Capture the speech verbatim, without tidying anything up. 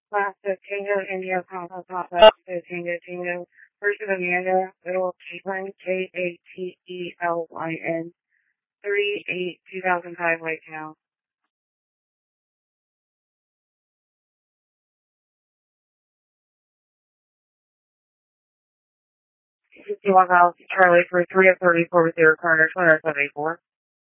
Pasta, Tango, India, Papa, Papa, Tango, Tango, First of Amanda, Little Caitlin, K A T E L Y N, three eight two thousand five White Town. fifty-one Miles, Charlie for three of thirty-four with your corner, two seventy-four.